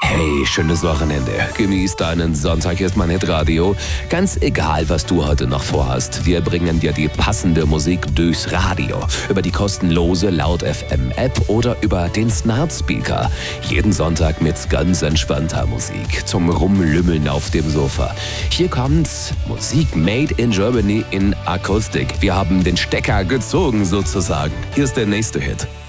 Hey, schönes Wochenende. Genieß deinen Sonntag, hier ist mein Hitradio. Ganz egal, was du heute noch vorhast. Wir bringen dir die passende Musik durchs Radio. Über die kostenlose Laut FM App oder über den Smart Speaker. Jeden Sonntag mit ganz entspannter Musik. Zum Rumlümmeln auf dem Sofa. Hier kommt Musik made in Germany in Akustik. Wir haben den Stecker gezogen sozusagen. Hier ist der nächste Hit.